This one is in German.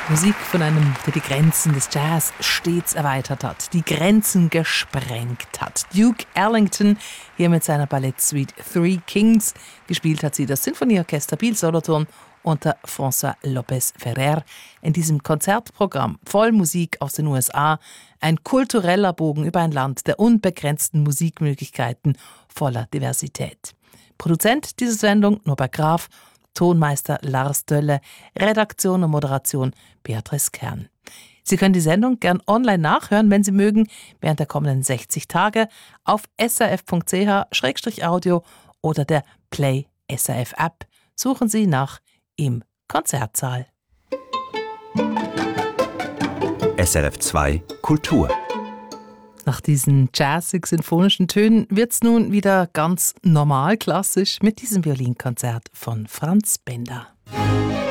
Musik von einem, der die Grenzen des Jazz stets erweitert hat, die Grenzen gesprengt hat. Duke Ellington hier mit seiner Ballettsuite Three Kings. Gespielt hat sie das Sinfonieorchester Biel-Solothurn unter François Lopez Ferrer. In diesem Konzertprogramm voll Musik aus den USA, ein kultureller Bogen über ein Land der unbegrenzten Musikmöglichkeiten voller Diversität. Produzent dieser Sendung Norbert Graf, Tonmeister Lars Dölle, Redaktion und Moderation Beatrice Kern. Sie können die Sendung gern online nachhören, wenn Sie mögen, während der kommenden 60 Tage auf srf.ch/audio oder der Play SRF App. Suchen Sie nach Im Konzertsaal. SRF 2 Kultur. Nach diesen jazzig-sinfonischen Tönen wird's nun wieder ganz normal klassisch mit diesem Violinkonzert von Franz Benda.